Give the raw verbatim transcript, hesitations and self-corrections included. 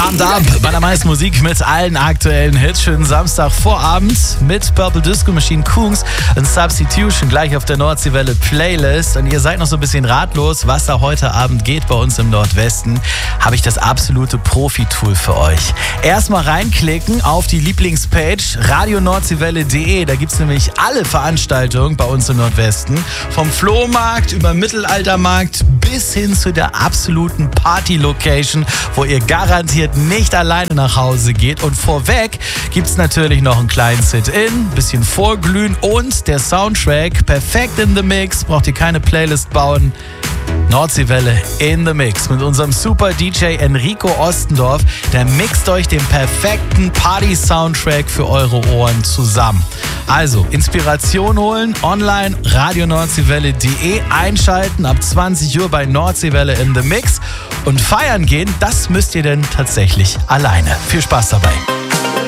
Abend ab bei der meisten Musik mit allen aktuellen Hits. Schönen Samstagvorabend mit Purple Disco Machine, Kungs und Substitution gleich auf der Nordseewelle Playlist. Und ihr seid noch so ein bisschen ratlos, was da heute Abend geht bei uns im Nordwesten. Habe ich das absolute Profi-Tool für euch. Erstmal reinklicken auf die Lieblingspage radio nordseewelle punkt de. Da gibt es nämlich alle Veranstaltungen bei uns im Nordwesten. Vom Flohmarkt über Mittelaltermarkt bis hin zu der absoluten Party-Location, wo ihr garantiert nicht alleine nach Hause geht. Und vorweg gibt es natürlich noch einen kleinen Sit-In, bisschen vorglühen und der Soundtrack perfekt in the Mix. Braucht ihr keine Playlist bauen. Nordseewelle in the Mix mit unserem Super D J Enrico Ostendorf. Der mixt euch den perfekten Party-Soundtrack für eure Ohren zusammen. Also Inspiration holen, online radio nordseewelle punkt de einschalten, ab zwanzig Uhr bei Nordseewelle in the Mix und feiern gehen, das müsst ihr denn tatsächlich alleine. Viel Spaß dabei.